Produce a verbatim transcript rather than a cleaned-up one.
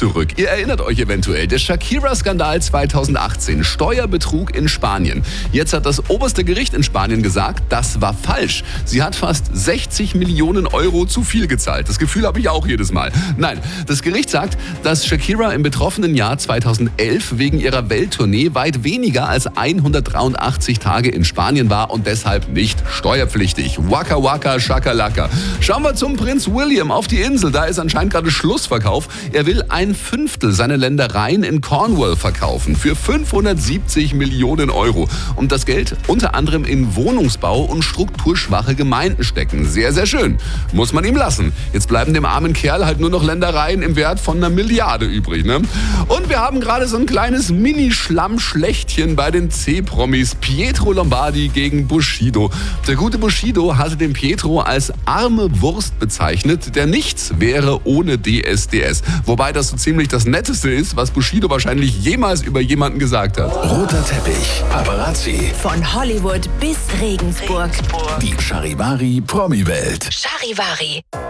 zurück. Ihr erinnert euch eventuell, der Shakira-Skandal zweitausendachtzehn, Steuerbetrug in Spanien. Jetzt hat das oberste Gericht in Spanien gesagt, das war falsch. Sie hat fast sechzig Millionen Euro zu viel gezahlt. Das Gefühl habe ich auch jedes Mal. Nein, das Gericht sagt, dass Shakira im betroffenen Jahr zweitausendelf wegen ihrer Welttournee weit weniger als hundertdreiundachtzig Tage in Spanien war und deshalb nicht steuerpflichtig. Waka waka shakalaka. Schauen wir zum Prinz William auf die Insel. Da ist anscheinend gerade Schlussverkauf. Er will ein Fünftel seiner Ländereien in Cornwall verkaufen für fünfhundertsiebzig Millionen Euro. Und das Geld unter anderem in Wohnungsbau und strukturschwache Gemeinden stecken. Sehr, sehr schön. Muss man ihm lassen. Jetzt bleiben dem armen Kerl halt nur noch Ländereien im Wert von einer Milliarde übrig, ne? Und wir haben gerade so ein kleines Mini-Schlamm-Schlechtchen bei den C-Promis. Pietro Lombardi gegen Bushido. Der gute Bushido hatte den Pietro als arme Wurst bezeichnet, der nichts wäre ohne D S D S. Wobei das so ziemlich das Netteste ist, was Bushido wahrscheinlich jemals über jemanden gesagt hat. Roter Teppich, Paparazzi. Von Hollywood bis Regensburg. Die Charivari Promi-Welt. Charivari.